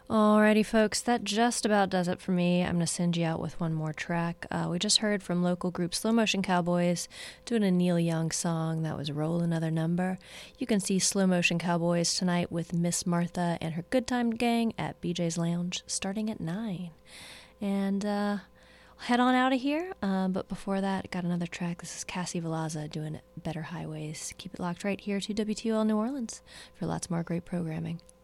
Alrighty, folks, that just about does it for me. I'm going to send you out with one more track. We just heard from local group Slow Motion Cowboys doing a Neil Young song that was Roll Another Number. You can see Slow Motion Cowboys tonight with Miss Martha and her Good Time Gang at BJ's Lounge starting at 9. And head on out of here. But before that, got another track. This is Cassie Velasza doing Better Highways. Keep it locked right here to WTOL New Orleans for lots more great programming.